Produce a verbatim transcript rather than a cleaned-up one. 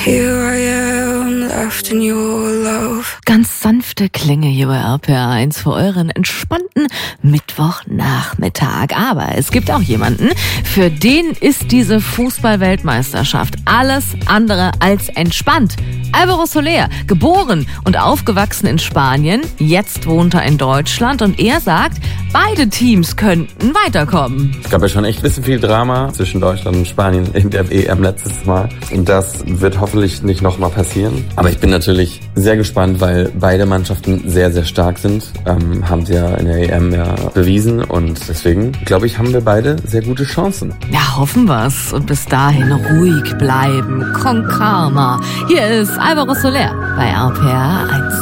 Here I am, left in your love. Ganz sanfte Klänge hier bei R P R eins für euren entspannten Mittwochnachmittag. Aber es gibt auch jemanden, für den ist diese Fußball-Weltmeisterschaft alles andere als entspannt. Álvaro Soler, geboren und aufgewachsen in Spanien, jetzt wohnt er in Deutschland und er sagt, beide Teams könnten weiterkommen. Es gab ja schon echt ein bisschen viel Drama zwischen Deutschland und Spanien in der E M letztes Mal und das wird hoffentlich nicht nochmal passieren. Aber ich bin natürlich sehr gespannt, weil beide Mannschaften sehr, sehr stark sind, ähm, haben sie ja in der E M ja bewiesen und deswegen, glaube ich, haben wir beide sehr gute Chancen. Ja, hoffen wir's und bis dahin ruhig bleiben, con calma. Hier ist Álvaro Soler bei R P R eins.